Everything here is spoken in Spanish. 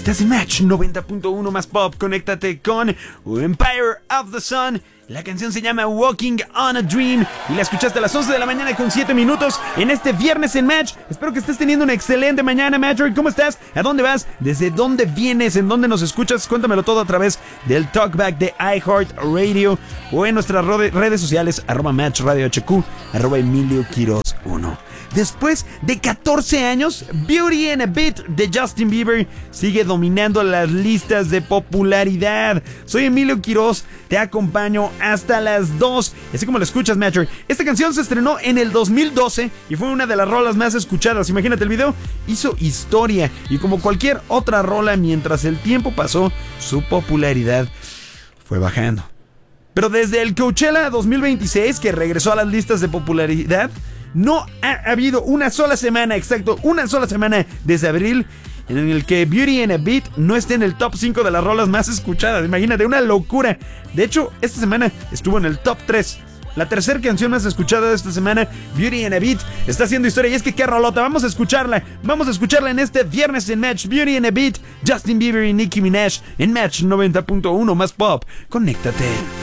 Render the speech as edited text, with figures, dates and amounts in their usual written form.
Estás en Match 90.1 más pop. Conéctate con Empire of the Sun. La canción se llama Walking on a Dream y la escuchaste a las 11 de la mañana con 7 minutos en este viernes en Match. Espero que estés teniendo una excelente mañana, Matcher. ¿Cómo estás? ¿A dónde vas? ¿Desde dónde vienes? ¿En dónde nos escuchas? Cuéntamelo todo a través del Talkback de iHeartRadio o en nuestras redes sociales @MatchRadioHQ, @Emilio Quiroz 1. Después de 14 años, Beauty and a Beat de Justin Bieber sigue dominando las listas de popularidad. Soy Emilio Quiroz, te acompaño hasta las 2. Así como lo escuchas, Matcher. Esta canción se estrenó en el 2012 y fue una de las rolas más escuchadas. Imagínate el video, hizo historia. Y como cualquier otra rola, mientras el tiempo pasó, su popularidad fue bajando. Pero desde el Coachella 2026, que regresó a las listas de popularidad, no ha habido una sola semana desde abril en el que Beauty and a Beat no esté en el top 5 de las rolas más escuchadas. Imagínate, una locura. De hecho, esta semana estuvo en el top 3. La tercera canción más escuchada de esta semana, Beauty and a Beat, está haciendo historia. Y es que qué rolota, vamos a escucharla en este viernes en Match. Beauty and a Beat, Justin Bieber y Nicki Minaj en Match 90.1 más pop. Conéctate.